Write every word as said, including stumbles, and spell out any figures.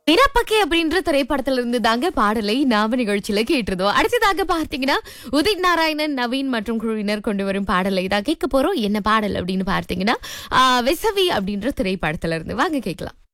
இறப்பக்கை அப்படின்ற திரைப்படத்துல இருந்து தாங்க பாடலை நாம நிகழ்ச்சியில கேட்டிருந்தோம். அடுத்ததாக பார்த்தீங்கன்னா உதித் நாராயணன், நவீன் மற்றும் குழுவினர் கொண்டு வரும் பாடலை தான் கேட்க போறோம். என்ன பாடல் அப்படின்னு பார்த்தீங்கன்னா ஆஹ் வெசவி அப்படின்ற திரைப்படத்துல இருந்து வாங்க கேட்கலாம்.